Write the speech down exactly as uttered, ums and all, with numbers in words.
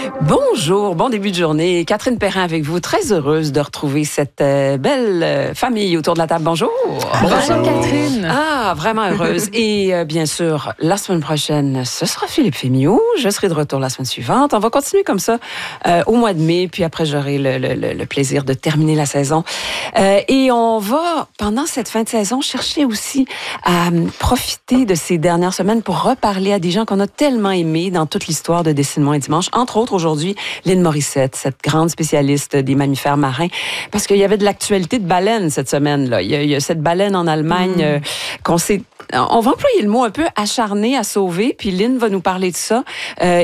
Bonjour, bon début de journée. Catherine Perrin avec vous. Très heureuse de retrouver cette euh, belle euh, famille autour de la table. Bonjour. Bonjour Catherine. Ah, vraiment heureuse. Et euh, bien sûr, la semaine prochaine, ce sera Philippe Fémiot. Je serai de retour la semaine suivante. On va continuer comme ça euh, au mois de mai. Puis après, j'aurai le, le, le, le plaisir de terminer la saison. Euh, et on va, pendant cette fin de saison, chercher aussi à euh, profiter de ces dernières semaines pour reparler à des gens qu'on a tellement aimés dans toute l'histoire de Dessine-moi un dimanche. Entre autres, aujourd'hui, Lynn Morissette, cette grande spécialiste des mammifères marins, parce qu'il y avait de l'actualité de baleines cette semaine-là. Il y a, il y a cette baleine en Allemagne mmh. euh, qu'on s'est... On va employer le mot un peu acharné à sauver, puis Lynn va nous parler de ça. Euh,